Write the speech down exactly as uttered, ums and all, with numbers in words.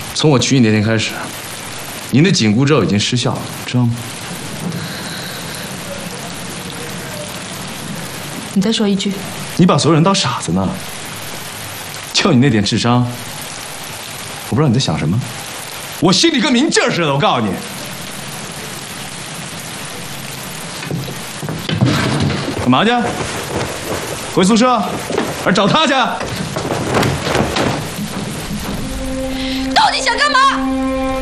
从我娶你那天开始，你那紧箍咒已经失效了，知道吗？ 你再说一句。 你把所有人当傻子呢？就你那点智商，我不知道你在想什么。我心里跟明镜似的，我告诉你。干嘛去？回宿舍，还是找他去？ 到底想干嘛？